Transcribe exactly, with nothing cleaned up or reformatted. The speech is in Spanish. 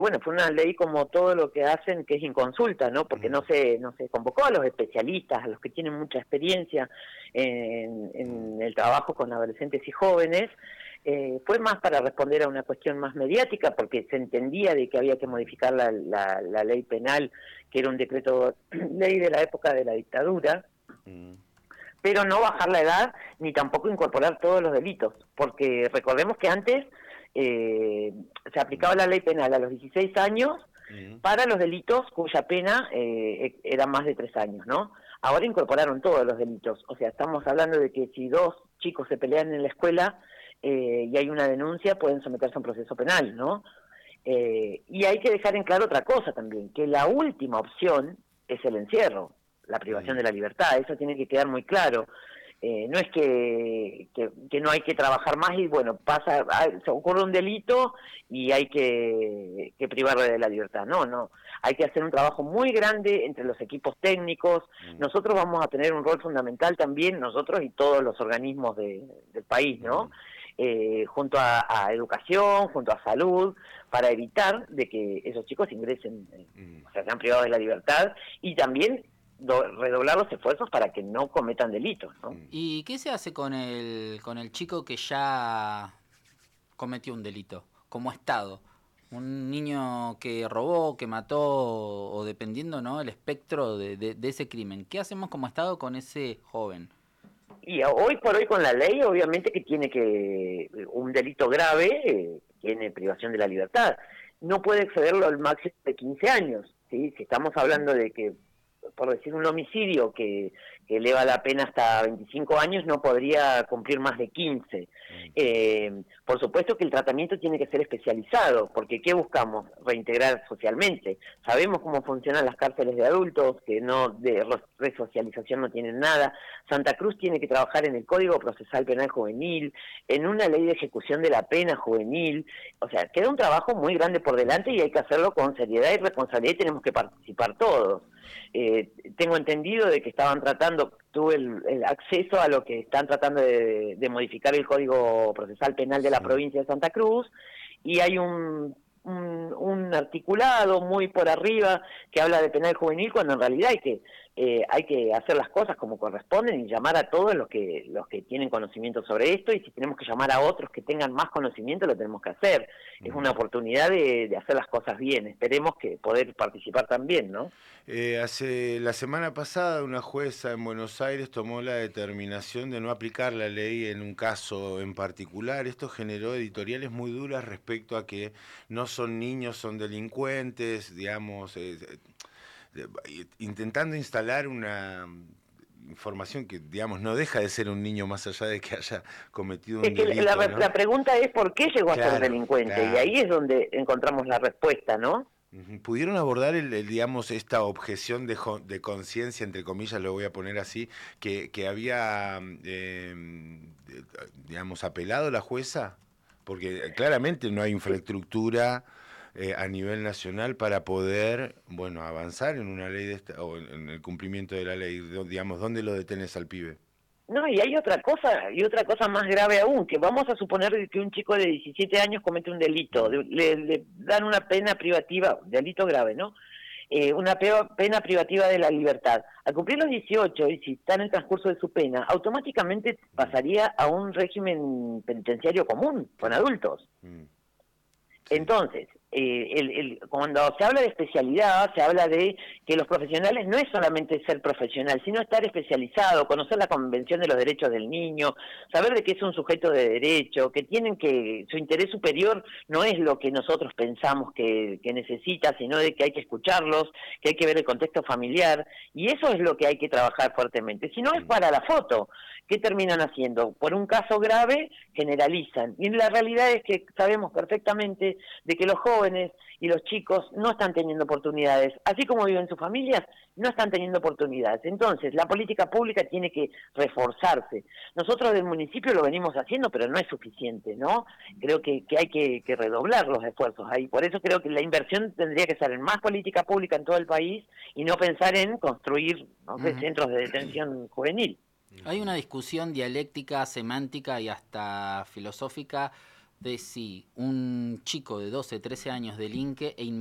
bueno, fue una ley como todo lo que hacen, que es inconsulta, ¿no? Porque no se, no se convocó a los especialistas, a los que tienen mucha experiencia en, en el trabajo con adolescentes y jóvenes. Eh, fue más para responder a una cuestión más mediática, porque se entendía de que había que modificar la, la, la ley penal, que era un decreto ley de la época de la dictadura, mm. pero no bajar la edad, ni tampoco incorporar todos los delitos, porque recordemos que antes eh, se aplicaba la ley penal a los dieciséis años uh-huh. para los delitos cuya pena eh, era más de tres años, ¿no? Ahora incorporaron todos los delitos, o sea, estamos hablando de que si dos chicos se pelean en la escuela eh, y hay una denuncia, pueden someterse a un proceso penal, ¿no? Eh, y hay que dejar en claro otra cosa también, que la última opción es el encierro, la privación uh-huh. de la libertad, eso tiene que quedar muy claro. Eh, no es que, que, que no hay que trabajar más y bueno, pasa, se ocurre un delito y hay que, que privarle de la libertad. No, no, hay que hacer un trabajo muy grande entre los equipos técnicos. Mm. Nosotros vamos a tener un rol fundamental también, nosotros y todos los organismos de, del país, ¿no? Mm. Eh, junto a, a educación, junto a salud, para evitar de que esos chicos ingresen, eh, mm. o sea, sean privados de la libertad y también Do, redoblar los esfuerzos para que no cometan delitos, ¿no? ¿Y qué se hace con el con el chico que ya cometió un delito como Estado? Un niño que robó, que mató, o dependiendo, ¿no?, el espectro de, de, de ese crimen. ¿Qué hacemos como Estado con ese joven? Y hoy por hoy con la ley, obviamente que tiene que, un delito grave, eh, tiene privación de la libertad. No puede excederlo al máximo de quince años, ¿sí? Si estamos hablando de que, por decir un homicidio que, que eleva la pena hasta veinticinco años, no podría cumplir más de quince. Mm. Eh, por supuesto que el tratamiento tiene que ser especializado, porque ¿qué buscamos? Reintegrar socialmente. Sabemos cómo funcionan las cárceles de adultos, que no de resocialización no tienen nada. Santa Cruz tiene que trabajar en el Código Procesal Penal Juvenil, en una ley de ejecución de la pena juvenil. O sea, queda un trabajo muy grande por delante y hay que hacerlo con seriedad y responsabilidad y tenemos que participar todos. Eh, tengo entendido de que estaban tratando, tuve el, el acceso a lo que están tratando de, de modificar el Código Procesal Penal de la sí. provincia de Santa Cruz, y hay un, un, un articulado muy por arriba que habla de penal juvenil, cuando en realidad hay que eh, hay que hacer las cosas como corresponden y llamar a todos los que los que tienen conocimiento sobre esto, y si tenemos que llamar a otros que tengan más conocimiento, lo tenemos que hacer. Mm. Es una oportunidad de, de hacer las cosas bien, esperemos que poder participar también, ¿no? Eh, hace la semana pasada una jueza en Buenos Aires tomó la determinación de no aplicar la ley en un caso en particular. Esto generó editoriales muy duras respecto a que no son niños, son delincuentes, digamos, eh, eh, intentando instalar una información que, digamos, no deja de ser un niño más allá de que haya cometido un es que delito, la, ¿no? la pregunta es por qué llegó claro, a ser delincuente, claro. Y ahí es donde encontramos la respuesta, ¿no? ¿Pudieron abordar, el, el digamos, esta objeción de, de conciencia, entre comillas, lo voy a poner así, que, que había, eh, digamos, apelado la jueza? Porque claramente no hay infraestructura eh, a nivel nacional para poder, bueno, avanzar en una ley de esta, o en el cumplimiento de la ley. Digamos, ¿dónde lo detenés al pibe? No, y hay otra cosa, y otra cosa más grave aún, que vamos a suponer que un chico de diecisiete años comete un delito, le, le dan una pena privativa, delito grave, ¿no? Eh, una pena privativa de la libertad. Al cumplir los dieciocho, y si está en el transcurso de su pena, automáticamente pasaría a un régimen penitenciario común, con adultos. Entonces, eh, el, el, cuando se habla de especialidad, se habla de que los profesionales no es solamente ser profesional, sino estar especializado, conocer la Convención de los Derechos del Niño, saber de que es un sujeto de derecho, que tienen que, su interés superior no es lo que nosotros pensamos que, que necesita, sino de que hay que escucharlos, que hay que ver el contexto familiar, y eso es lo que hay que trabajar fuertemente. Si no es para la foto, ¿qué terminan haciendo? Por un caso grave, generalizan. Y la realidad es que sabemos perfectamente de que los jóvenes y los chicos no están teniendo oportunidades, así como viven sus familias, no están teniendo oportunidades. Entonces, la política pública tiene que reforzarse. Nosotros del municipio lo venimos haciendo, pero no es suficiente, ¿no? Creo que, que hay que, que redoblar los esfuerzos ahí. Por eso creo que la inversión tendría que ser en más política pública en todo el país y no pensar en construir, no sé, uh-huh. centros de detención juvenil. Hay una discusión dialéctica, semántica y hasta filosófica de si un chico de doce, trece años delinque e